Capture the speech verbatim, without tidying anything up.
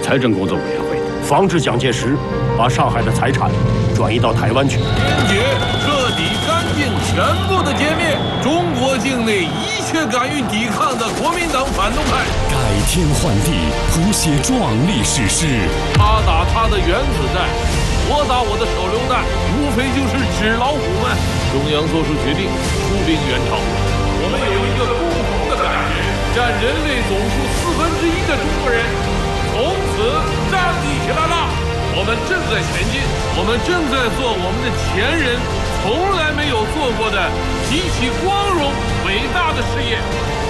财政工作委员会，防止蒋介石把上海的财产转移到台湾去。 坚决、彻底、干净、全部的歼灭中国境内一切敢于抵抗的国民党反动派。 改天换地，谱写壮丽史诗。 他打他的原子弹，我打我的手榴弹，无非就是纸老虎们。中央做出决定，出兵援朝。我们有一个共同的感觉，占人类总数四分之一的中国人从此站立起来了。我们正在前进，我们正在做我们的前人从来没有做过的极其光荣伟大的事业。